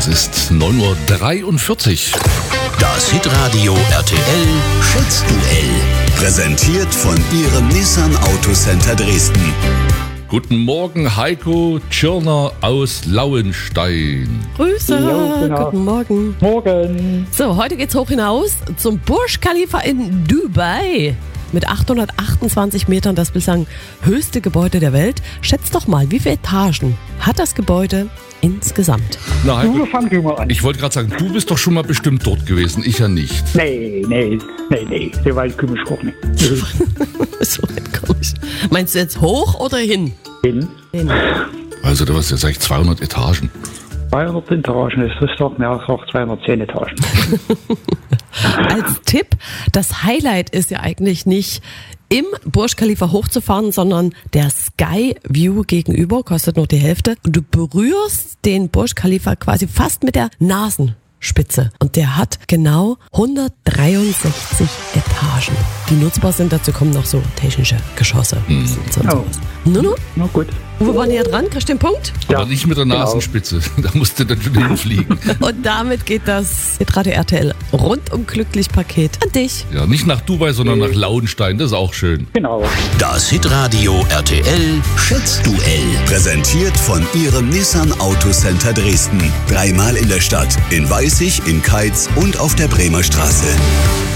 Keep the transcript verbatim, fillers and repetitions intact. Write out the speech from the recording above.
Es ist neun Uhr dreiundvierzig. Das Hitradio R T L Schätzduell. Präsentiert von Ihrem Nissan Autocenter Dresden. Guten Morgen, Heiko Tschirner aus Lauenstein. Grüße, Ja, genau. guten Morgen. Morgen. So, heute geht's hoch hinaus zum Burj Khalifa in Dubai. Mit achthundertachtundzwanzig Metern das bislang höchste Gebäude der Welt. Schätzt doch mal, wie viele Etagen hat das Gebäude insgesamt? Na, Du Heiko, fang du mal an. ich wollte gerade sagen, du bist doch schon mal bestimmt dort gewesen, ich ja nicht. Nee, nee, nee, nee. So weit komme ich auch nicht. So weit komm ich. Meinst du jetzt hoch oder hin? Hin. Hin. Also, da warst ja sag ich zweihundert Etagen. zweihundert Etagen, das ist doch mehr als auch zweihundertzehn Etagen. Als Tipp, das Highlight ist ja eigentlich nicht im Burj Khalifa hochzufahren, sondern der Sky View gegenüber, kostet nur die Hälfte. Und du berührst den Burj Khalifa quasi fast mit der Nasenspitze. Und der hat genau hundertdreiundsechzig Etagen, die nutzbar sind. Dazu kommen noch so technische Geschosse. Hm. So und Oh. sowas. No, no. Na gut. Uwe war näher dran, kriegst du den Punkt? Aber Ja, nicht mit der genau. Nasenspitze. Da musst du dann schon hinfliegen. Und damit geht das Hitradio R T L rundum glücklich Paket an dich. Ja, nicht nach Dubai, sondern nach Lauenstein. Das ist auch schön. Genau. Das Hitradio R T L Schätzduell. Präsentiert von Ihrem Nissan Autocenter Dresden. Dreimal in der Stadt, in Weißig, in Keitz und auf der Bremer Straße.